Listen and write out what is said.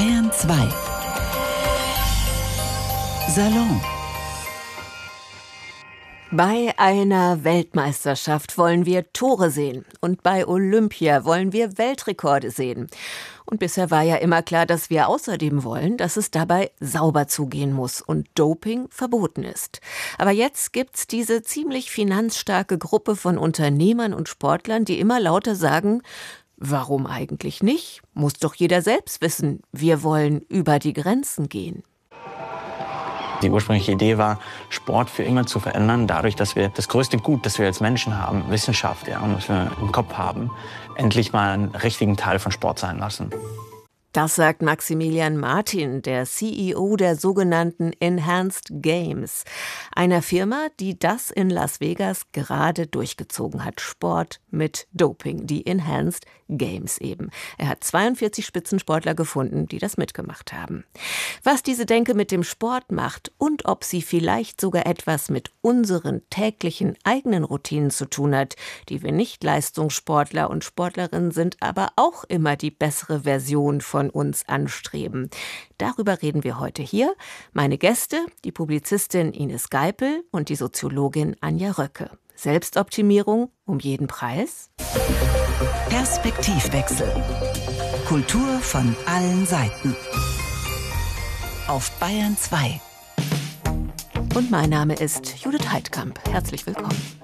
Bayern 2 Salon. Bei einer Weltmeisterschaft wollen wir Tore sehen und bei Olympia wollen wir Weltrekorde sehen. Und bisher war ja immer klar, dass wir außerdem wollen, dass es dabei sauber zugehen muss und Doping verboten ist. Aber jetzt gibt's diese ziemlich finanzstarke Gruppe von Unternehmern und Sportlern, die immer lauter sagen: Warum eigentlich nicht? Muss doch jeder selbst wissen. Wir wollen über die Grenzen gehen. Die ursprüngliche Idee war, Sport für immer zu verändern, dadurch, dass wir das größte Gut, das wir als Menschen haben, Wissenschaft, und was wir im Kopf haben, endlich mal einen richtigen Teil von Sport sein lassen. Das sagt Maximilian Martin, der CEO der sogenannten Enhanced Games, einer Firma, die das in Las Vegas gerade durchgezogen hat. Sport mit Doping, die Enhanced Games eben. Er hat 42 Spitzensportler gefunden, die das mitgemacht haben. Was diese Denke mit dem Sport macht und ob sie vielleicht sogar etwas mit unseren täglichen eigenen Routinen zu tun hat, die wir nicht Leistungssportler und Sportlerinnen sind, aber auch immer die bessere Version von uns anstreben. Darüber reden wir heute hier. Meine Gäste, die Publizistin Ines Geipel und die Soziologin Anja Röcke. Selbstoptimierung um jeden Preis? Perspektivwechsel. Kultur von allen Seiten. Auf Bayern 2. Und mein Name ist Judith Heidkamp. Herzlich willkommen.